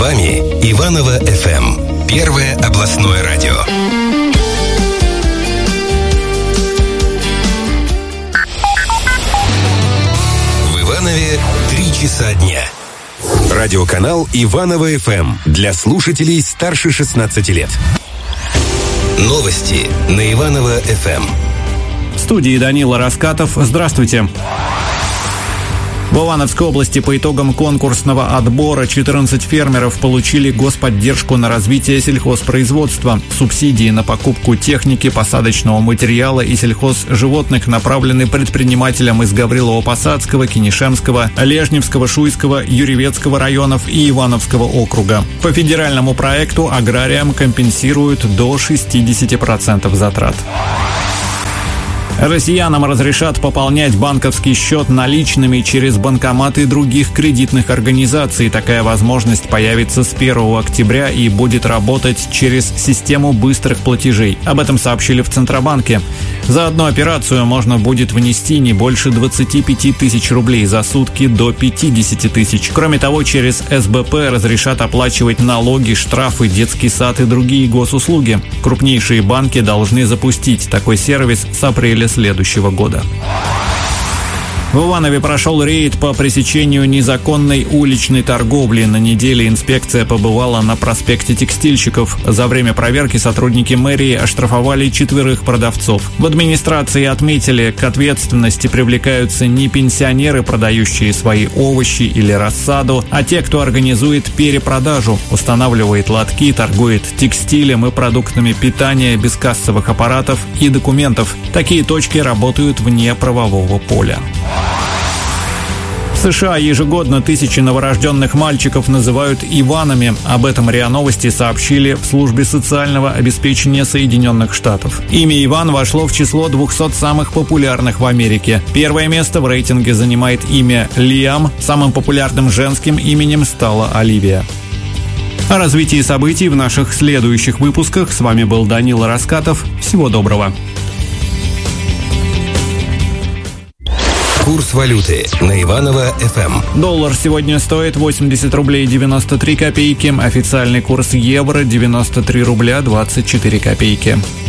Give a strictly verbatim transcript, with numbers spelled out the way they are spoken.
вами Иваново эф эм. Первое областное радио. В Иванове три часа дня. Радиоканал Иваново эф эм для слушателей старше шестнадцати лет. Новости на Иваново эф эм. В студии Данила Раскатов. Здравствуйте. В Ивановской области по итогам конкурсного отбора четырнадцать фермеров получили господдержку на развитие сельхозпроизводства. Субсидии на покупку техники, посадочного материала и сельхозживотных направлены предпринимателям из Гаврилово-Посадского, Кинешемского, Лежневского, Шуйского, Юрьевецкого районов и Ивановского округа. По федеральному проекту аграриям компенсируют до шестьдесят процентов затрат. Россиянам разрешат пополнять банковский счет наличными через банкоматы других кредитных организаций. Такая возможность появится с первого октября и будет работать через систему быстрых платежей. Об этом сообщили в Центробанке. За одну операцию можно будет внести не больше двадцати пяти тысяч рублей, за сутки до пятидесяти тысяч. Кроме того, через эс бэ пэ разрешат оплачивать налоги, штрафы, детский сад и другие госуслуги. Крупнейшие банки должны запустить такой сервис с апреля следующего года. В Иванове прошел рейд по пресечению незаконной уличной торговли. На неделе инспекция побывала на проспекте Текстильщиков. За время проверки сотрудники мэрии оштрафовали четверых продавцов. В администрации отметили, к ответственности привлекаются не пенсионеры, продающие свои овощи или рассаду, а те, кто организует перепродажу, устанавливает лотки, торгует текстилем и продуктами питания без кассовых аппаратов и документов. Такие точки работают вне правового поля. В США ежегодно тысячи новорожденных мальчиков называют Иванами. Об этом РИА Новости сообщили в службе социального обеспечения Соединенных Штатов. Имя Иван вошло в число двухсот самых популярных в Америке. Первое место в рейтинге занимает имя Лиам. Самым популярным женским именем стала Оливия. О развитии событий в наших следующих выпусках. С вами был Данила Раскатов. Всего доброго. Курс валюты на Иваново эф эм. Доллар сегодня стоит восемьдесят рублей девяносто три копейки. Официальный курс евро девяносто три рубля двадцать четыре копейки.